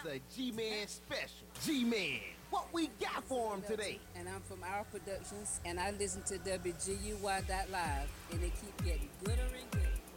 a G-Man special. G-Man, what we got for him today? And I'm from Our Productions, and I listen to WGUY.live, and they keep getting gooder and gooder.